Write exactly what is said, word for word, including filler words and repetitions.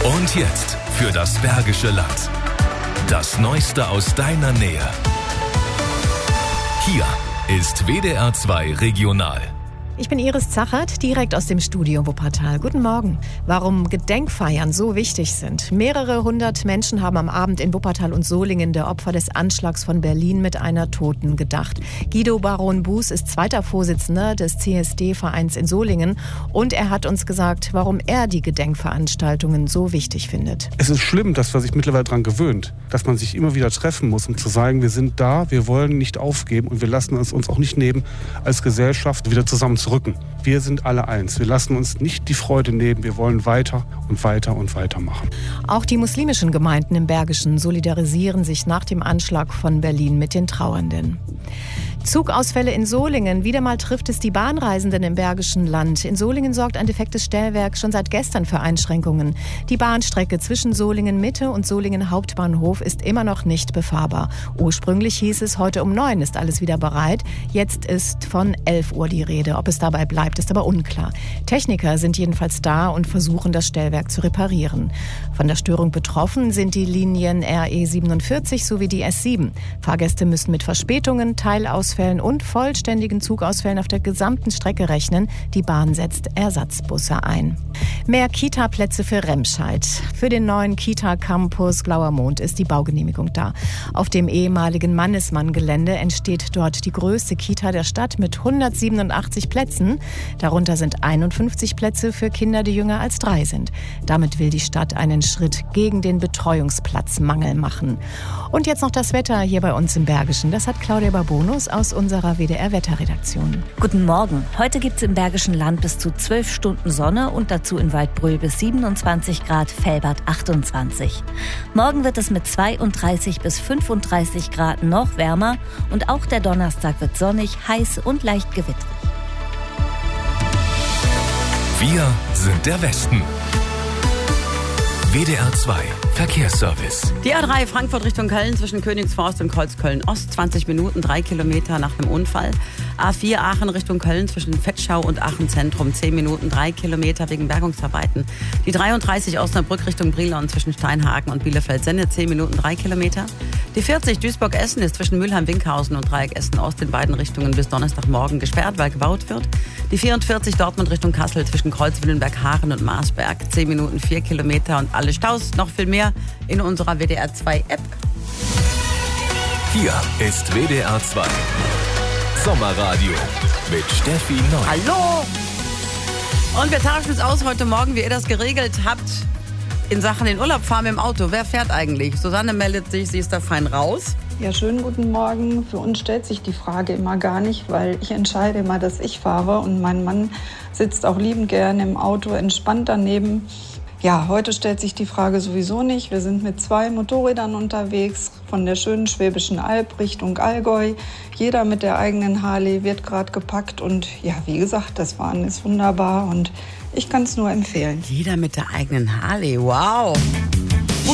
Und jetzt für das Bergische Land. Das Neueste aus deiner Nähe. Hier ist W D R zwei Regional. Ich bin Iris Zachert, direkt aus dem Studio Wuppertal. Guten Morgen. Warum Gedenkfeiern so wichtig sind. Mehrere hundert Menschen haben am Abend in Wuppertal und Solingen der Opfer des Anschlags von Berlin mit einer Toten gedacht. Guido Baron Buß ist zweiter Vorsitzender des C S D-Vereins in Solingen und er hat uns gesagt, warum er die Gedenkveranstaltungen so wichtig findet. Es ist schlimm, dass man sich mittlerweile daran gewöhnt, dass man sich immer wieder treffen muss, um zu sagen, wir sind da, wir wollen nicht aufgeben und wir lassen es uns auch nicht nehmen, als Gesellschaft wieder zusammen zu rücken. Wir sind alle eins. Wir lassen uns nicht die Freude nehmen. Wir wollen weiter und weiter und weiter machen. Auch die muslimischen Gemeinden im Bergischen solidarisieren sich nach dem Anschlag von Berlin mit den Trauernden. Zugausfälle in Solingen. Wieder mal trifft es die Bahnreisenden im Bergischen Land. In Solingen sorgt ein defektes Stellwerk schon seit gestern für Einschränkungen. Die Bahnstrecke zwischen Solingen Mitte und Solingen Hauptbahnhof ist immer noch nicht befahrbar. Ursprünglich hieß es, heute um neun ist alles wieder bereit. Jetzt ist von elf Uhr die Rede. Ob es dabei bleibt, ist aber unklar. Techniker sind jedenfalls da und versuchen, das Stellwerk zu reparieren. Von der Störung betroffen sind die Linien R E siebenundvierzig sowie die S sieben. Fahrgäste müssen mit Verspätungen, Teilausfällen und vollständigen Zugausfällen auf der gesamten Strecke rechnen. Die Bahn setzt Ersatzbusse ein. Mehr Kita-Plätze für Remscheid. Für den neuen Kita-Campus Blauer Mond ist die Baugenehmigung da. Auf dem ehemaligen Mannesmann-Gelände entsteht dort die größte Kita der Stadt mit hundertsiebenundachtzig Plätzen. Darunter sind einundfünfzig Plätze für Kinder, die jünger als drei sind. Damit will die Stadt einen Schritt gegen den Betreuungsplatzmangel machen. Und jetzt noch das Wetter hier bei uns im Bergischen. Das hat Claudia Babonus aus unserer W D R-Wetterredaktion. Guten Morgen. Heute gibt es im Bergischen Land bis zu zwölf Stunden Sonne und dazu in Waldbröl bis siebenundzwanzig Grad, Velbert achtundzwanzig. Morgen wird es mit zweiunddreißig bis fünfunddreißig Grad noch wärmer und auch der Donnerstag wird sonnig, heiß und leicht gewittrig. Wir sind der Westen. W D R zwei Verkehrsservice. Die A drei Frankfurt Richtung Köln zwischen Königsforst und Kreuzköln-Ost, zwanzig Minuten, drei Kilometer nach dem Unfall. A vier Aachen Richtung Köln zwischen Vetschau und Aachen Zentrum, zehn Minuten, drei Kilometer wegen Bergungsarbeiten. Die dreiunddreißig Osnabrück Richtung Brilon zwischen Steinhagen und Bielefeld-Senne, zehn Minuten, drei Kilometer. Die vierzig Duisburg-Essen ist zwischen Mülheim-Winkhausen und Dreieck Essen-Ost in beiden Richtungen bis Donnerstagmorgen gesperrt, weil gebaut wird. Die vierundvierzig Dortmund Richtung Kassel zwischen Kreuzwillenberg-Haaren und Marsberg, zehn Minuten, vier Kilometer und alle Staus, noch viel mehr in unserer W D R zwei App. Hier ist W D R zwei Sommerradio mit Steffi Neu. Hallo! Und wir tauschen uns aus heute Morgen, wie ihr das geregelt habt, in Sachen den Urlaub fahren mit dem Auto. Wer fährt eigentlich? Susanne meldet sich, sie ist da fein raus. Ja, schönen guten Morgen. Für uns stellt sich die Frage immer gar nicht, weil ich entscheide immer, dass ich fahre und mein Mann sitzt auch liebend gerne im Auto, entspannt daneben. Ja, heute stellt sich die Frage sowieso nicht. Wir sind mit zwei Motorrädern unterwegs, von der schönen Schwäbischen Alb Richtung Allgäu. Jeder mit der eigenen Harley wird gerade gepackt und ja, wie gesagt, das Fahren ist wunderbar und ich kann es nur empfehlen. Jeder mit der eigenen Harley, wow!